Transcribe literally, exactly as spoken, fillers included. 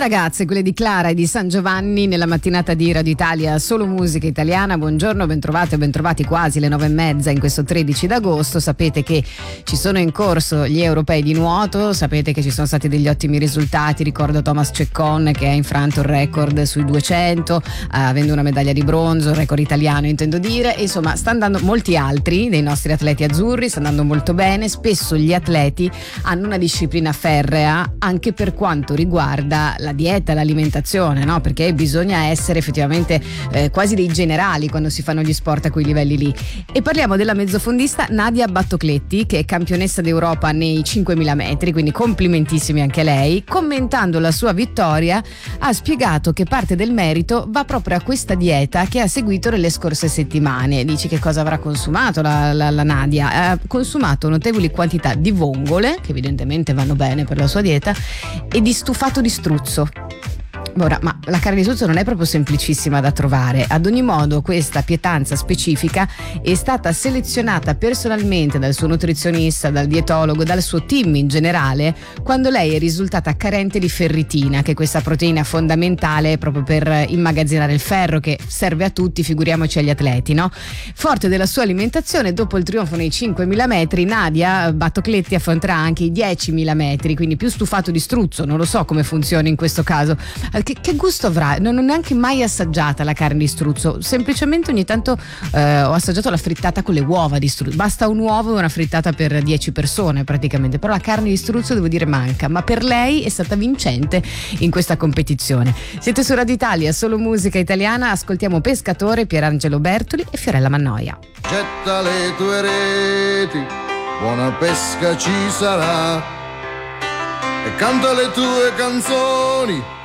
ragazze, quelle di Clara e di San Giovanni, nella mattinata di Radio Italia Solo Musica Italiana. Buongiorno, bentrovate o bentrovati, quasi le nove e mezza in questo tredici d'agosto. Sapete che ci sono in corso gli europei di nuoto, sapete che ci sono stati degli ottimi risultati. Ricordo Thomas Ceccon che ha infranto il record sui duecento, eh, avendo una medaglia di bronzo, il record italiano intendo dire. E insomma sta andando, molti altri dei nostri atleti azzurri sta andando molto bene. Spesso gli atleti hanno una disciplina ferrea anche per quanto riguarda la dieta, l'alimentazione, no? Perché bisogna essere effettivamente eh, quasi dei generali quando si fanno gli sport a quei livelli lì. E parliamo della mezzofondista Nadia Battocletti, che è campionessa d'Europa nei cinquemila metri, quindi complimentissimi anche a lei. Commentando la sua vittoria ha spiegato che parte del merito va proprio a questa dieta che ha seguito nelle scorse settimane. Dici che cosa avrà consumato la, la, la Nadia? Ha consumato notevoli quantità di vongole, che evidentemente vanno bene per la sua dieta, e di stufato di struzzo. Ora, ma la carne di struzzo non è proprio semplicissima da trovare. Ad ogni modo, questa pietanza specifica è stata selezionata personalmente dal suo nutrizionista, dal dietologo, dal suo team in generale, quando lei è risultata carente di ferritina, che è questa proteina fondamentale proprio per immagazzinare il ferro, che serve a tutti, figuriamoci agli atleti, no? Forte della sua alimentazione, dopo il trionfo nei cinquemila metri, Nadia Battocletti affronterà anche i diecimila metri, quindi più stufato di struzzo. Non lo so come funziona in questo caso. Che, che gusto avrà? Non ho neanche mai assaggiata la carne di struzzo, semplicemente ogni tanto eh, ho assaggiato la frittata con le uova di struzzo. Basta un uovo e una frittata per dieci persone praticamente, però la carne di struzzo devo dire manca, ma per lei è stata vincente in questa competizione. Siete su Radio Italia, Solo Musica Italiana, ascoltiamo Pescatore, Pierangelo Bertoli e Fiorella Mannoia. Getta le tue reti, buona pesca ci sarà, e canta le tue canzoni